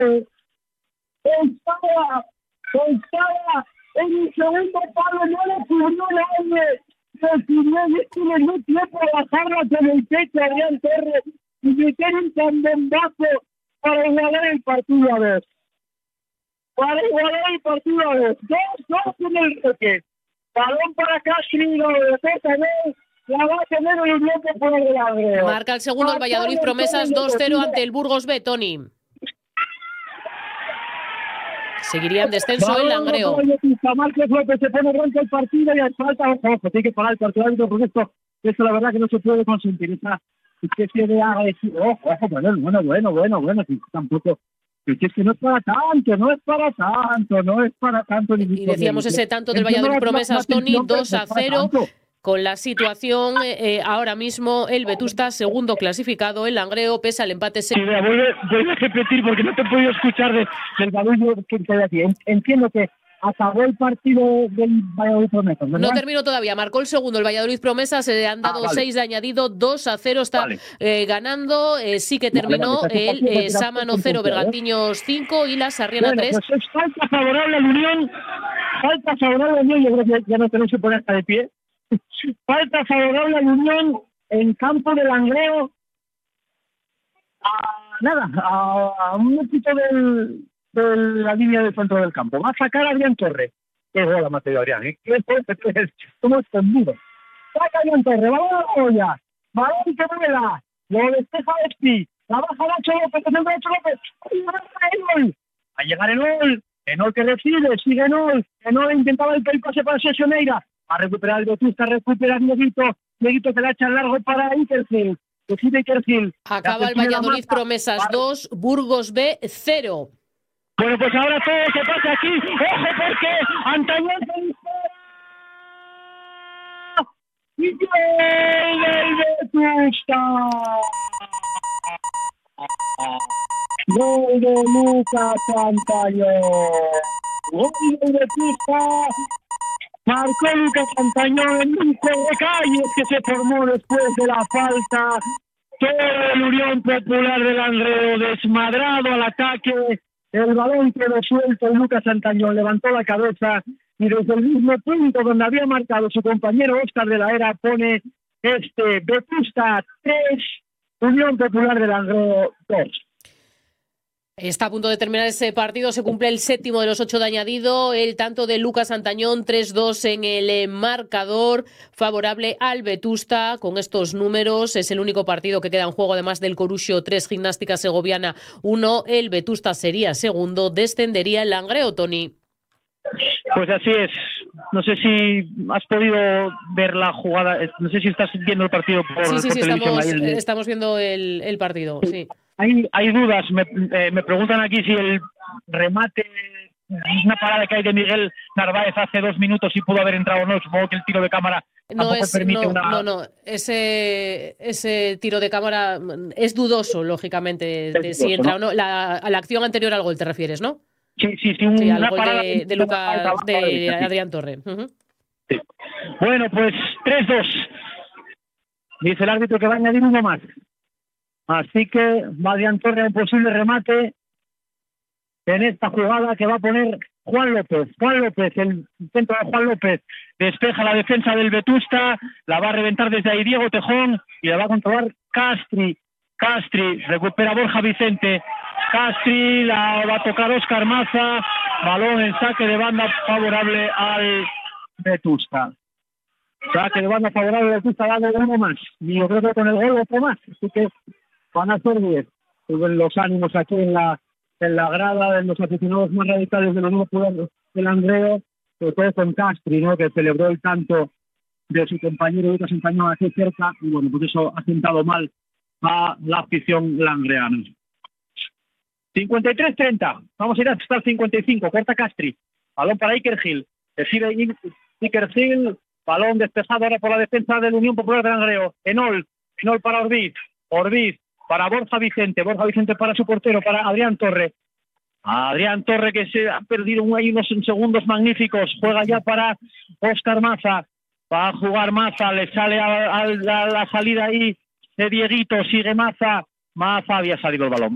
Estaba en el segundo palo, no le cubrió nadie. Decidió y le dio tiempo a bajarla con el pecho a Adrián Torres y meter un candembazo para igualar el partido a ver. Dos en el toque. Balón para Castri, lo de Pérez, la va a tener el Unión Popular de Langreo. Marca el segundo el Valladolid Promesas 2-0 ante el Burgos B, Toni. Seguiría en descenso el Langreo. Márquez López se pone bronca el partido y hay falta. Ojo, tiene que parar el partido porque esto la verdad que no se puede consentir. Esa especie de agresivo. Ojo, bueno, tampoco. Es que no es para tanto. Y decíamos ese tanto del Valladolid Promesas, Toni, 2-0. Con la situación, ahora mismo el Vetusta, segundo clasificado, el Langreo, pese al empate. Sí, vuelve a repetir porque no te he podido escuchar del Valladolid que te decía. Entiendo que acabó el partido del Valladolid Promesas, ¿verdad? No terminó todavía, marcó el segundo el Valladolid Promesas, se le han dado 6 de añadido, 2-0 está ganando, sí que terminó el Sámano 0, Bergantiños 5 y la Sarriana 3. Pues es falta favorable al Unión, yo creo que ya no tenemos que poner hasta de pie. Falta favorable al Unión en campo del Langreo a un poquito de la línea del centro del campo. Va a sacar a Adrián Torres. Qué bola, Mateo Adrián, ¿eh? ¿Cómo escondido? Saca a Adrián Torres, vamos a la olla. Balón que vuela. Lo despeja Espi. La baja Nacho López, que centra Nacho López. A llegar Enol. Enol que recibe, sigue Enol. Enol intentaba el pase para Sesioneira. A recuperar el Vetusta, recupera Dieguito que la echa largo para Ikergil. Decide Ikergil. Acaba el Valladolid Promesas 2, Burgos B 0. Bueno, pues ahora todo se pasa aquí. ¡Ojo porque Antañón se dispara! ¡Y gol del Vetusta! ¡Gol de Lucas Antañón! ¡Gol del Vetusta! Marcó Lucas Antañón en un juego de calles que se formó después de la falta. Todo el Unión Popular del Langreo desmadrado al ataque. El balón quedó suelto y Lucas Antañón levantó la cabeza y desde el mismo punto donde había marcado su compañero Óscar de la Era pone Vetusta 3, Unión Popular del Langreo 2. Está a punto de terminar ese partido, se cumple el 7º de los 8 de añadido, el tanto de Lucas Antañón, 3-2 en el marcador, favorable al Vetusta. Con estos números es el único partido que queda en juego, además del Coruxo 3, Gimnástica Segoviana 1, el Vetusta sería segundo, descendería el Langreo, Toni. Pues así es, no sé si has podido ver la jugada, no sé si estás viendo el partido por televisión. Estamos viendo el partido, sí. Hay dudas, me preguntan aquí si el remate, una parada que hay de Miguel Narváez hace 2 minutos si pudo haber entrado o no, supongo que el tiro de cámara permite No, ese tiro de cámara es dudoso, lógicamente, de si entra o no. A la acción anterior al gol te refieres, ¿no? Sí, al gol de Adrián Torre. Uh-huh. Sí. Bueno, pues 3-2. Dice el árbitro que va a añadir uno más. Así que va Adrián Torre en posible remate en esta jugada que va a poner Juan López, el centro de Juan López, despeja la defensa del Vetusta, la va a reventar desde ahí Diego Tejón y la va a controlar Castri, recupera Borja Vicente, Castri, la va a tocar Óscar Maza, balón en saque de banda favorable al Vetusta. Saque de banda favorable al Vetusta, dando uno más, y yo creo que con el gol otro más, así que van a ser 10. Suben los ánimos aquí en la grada de los aficionados más radicales de los nuevos jugadores del Langreo, sobre todo con Castri, ¿no?, que celebró el tanto de su compañero Lucas Antañón aquí cerca, y bueno, pues eso ha sentado mal a la afición langreana. 53-30, vamos a ir hasta el 55, corta Castri, balón para Ikergil, recibe Ikergil, balón despejado ahora por la defensa del Unión Popular de Langreo, Enol para Orbiz para Borja Vicente para su portero, para Adrián Torre que se ha perdido unos segundos magníficos, juega ya para Óscar Maza, va a jugar Maza, le sale a la salida ahí de Dieguito, sigue Maza había salido el balón.